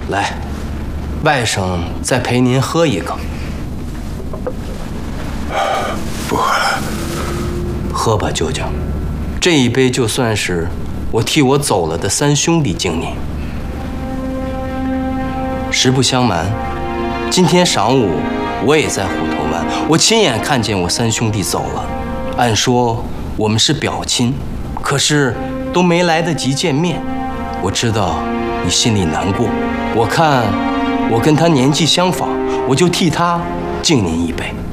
来，外甥再陪您喝一个。 不喝了。 喝吧，舅舅，这一杯就算是我替我走了的三兄弟敬您。实不相瞒，今天晌午我也在虎头湾，我亲眼看见我三兄弟走了。按说我们是表亲，可是都没来得及见面。我知道你心里难过，我看我跟他年纪相仿，我就替他敬您一杯。